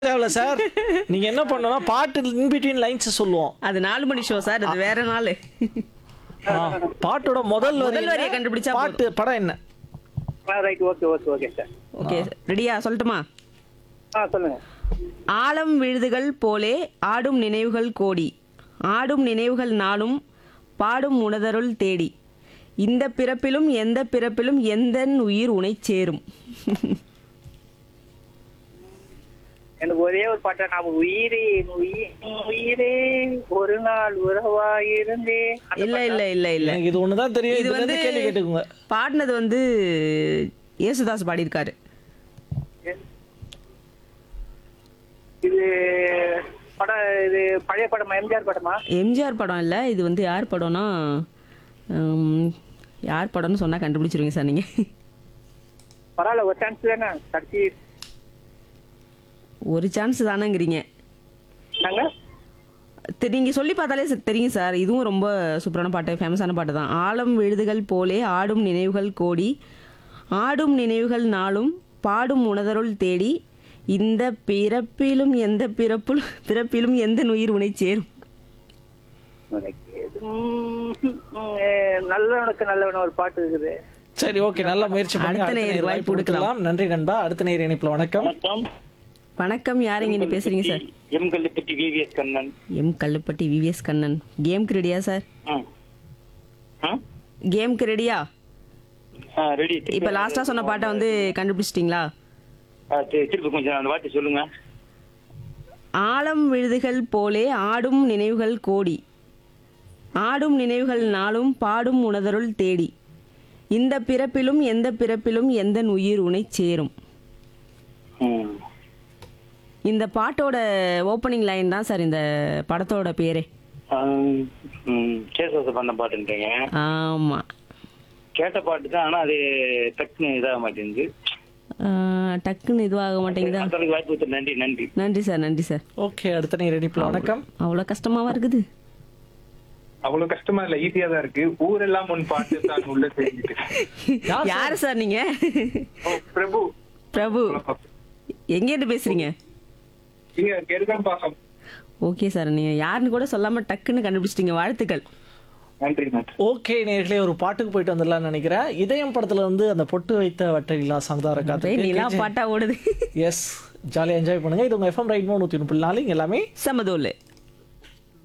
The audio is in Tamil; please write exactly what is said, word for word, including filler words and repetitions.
தேவையில்ல சார். நீங்க என்ன பண்ணணும்னா பாட்டு இன் பிட்வீன் லைன்ஸ் சொல்லுவோம். அது நாலு மணி ஷோ சார், அது வேற நாள். ஆ, பாட்டோட முதல் வரி முதல் வரியை என்ன? கண்டுபிடிச்சா பாட்டு படம் என்ன? Right, okay okay okay sir. Okay, ரெடியா? சொல்லட்டுமா? ஆ சொல்லுங்க. ஆலம் விழுதுகள் போலே ஆடும் நினைவுகள் கோடி, ஆடும் நினைவுகள் நாளும் பாடும் உணதருள் தேடி, இந்த பிறப்பிலும் எந்த பிறப்பிலும் எந்தன் உயிர் உனை சேரும். எனக்கு ஒரே ஒரு பாட்டா நாம உயிரே உயிர் உயிரே ஒரு நாள் உறவாயிருந்தே. அந்த இல்ல பாட்டா? இல்ல இல்ல இல்ல எனக்கு இது ஒண்ணுதான் தெரியும். இது இதுல வந்து இருந்து கேள்வி கேட்டுக்குங்க. பாடினது வந்து யேசுதாஸ் பாடியிருக்காரு. இது படம், இது பழைய படமா, எம்ஜிஆர் படமா? எம்ஜிஆர் படம் இல்லை, இது வந்து யார் படம்னா, ஹம், யார் படம்னு சொன்னா கண்டுபிடிச்சிருவீங்க சார் நீங்க. பரவாயில்ல, ஒரு சான்ஸ் தானே கடைசி. ஒரு சான்ஸ் தானேங்கிறீங்க. நாங்க தெ- நீங்க சொல்லி பார்த்தாலே ச- தெரியும் சார். இதுவும் ரொம்ப சூப்பரான பாட்டு, ஃபேமஸான பாட்டு தான். ஆலம் விழுதுகள் போலே ஆடும் நினைவுகள் கோடி, ஆடும் நினைவுகள் நாளும் பாடும் உணதருள் தேடி, இந்த பிறப்பிலும் எந்த பிறப்பிலும் பிறப்பிலும் எந்த உயிர் உனை சேரும். உம், உம், நல்லவனுக்கு நல்லவன் ஒரு பாட்டு இருக்குது. சரி, ஓகே, நல்ல முயற்சி பண்ணுங்க. அடுத்த அடுத்த நேயருக்கு நேயர் வாய்ப்பு வாய்ப்பு கொடுக்கலாம். நன்றி நண்பா. அடுத்த நேயர் இணைப்புல வணக்கம். வணக்கம். வணக்கம், யாருங்க நீ பேசுறீங்க sir? M Kallupatti VVS Kannan. M Kallupatti VVS Kannan. கேம்க்கு ரெடியா சார்? ஆ. ஆ? கேம்க்கு ரெடியா? ஆ, ரெடி. இப்ப லாஸ்டா சொன்ன பாட்டை வந்து கண்டுபிடிச்சிட்டீங்களா? ஆ, சரி, திருப்பி கொஞ்சம் அந்த வார்த்தை சொல்லுங்க. ஆலம் விழுதுகள் போலே ஆடும் நினைவுகள் கோடி, ஆடும் நினைவுகள் நாளும் பாடும் உணதருள் தேடி, இந்த பிறப்பிலும் எந்த பிறப்பிலும் எந்த உயிர் உனை சேரும். ம். இந்த பாட்டோட ஓப்பனிங் லைன் தான் சார் இந்த படத்தோட பேரே. ஆ, ம், கேசவச பண்ண பாட்டுன்றீங்க. ஆமா. கேட்ட பாட்டு தான், ஆனா அது டக்குன்னு இதாக மாட்டேங்குது. ஆஹ், டக்குன்னு இதுவாக மாட்டேங்குதா? மத்தவங்களுக்கு வாய்ப்பு கொடுத்து நன்றி நன்றி. நன்றி சார், நன்றி சார். ஓகே, அடுத்த நேயர் இணைப்புல வணக்கம். அவ்வளோ கஷ்டமாவா இருக்குது? அவ்வளவு கஷ்டமா இல்ல, ஈஸியா தான் இருக்கு. ஊரெல்லாம் முன் பாட்டு தான் உள்ள தெரிஞ்சுட்டு. யார் யாரு சார் நீங்க? ஓ, பிரபு. பிரபு. எங்கேருந்து பேசுறீங்க? இங்க கெடுதான் பாசம். ஓகே சார், நீங்க யாருன்னு கூட சொல்லாம டக்குன்னு கண்டுபிடிச்சிட்டீங்க. வாழ்த்துக்கள். நன்றி நன்றி. ஓகே நேயர்களே, ஒரு பாட்டுக்கு போயிட்டு வந்துடலாம்னு நினைக்கிறேன். இதயம் படத்துல வந்து அந்த பொட்டு வைத்த வட்டலிலா சாங்தார நிலா காத்து. பாட்டா ஓடுது. எஸ், ஜாலியா என்ஜாய் பண்ணுங்க. இது உங்க எஃப்எம் ரைட் நூத்தி முப்பது நாலு எல்லாமே சமதோல்.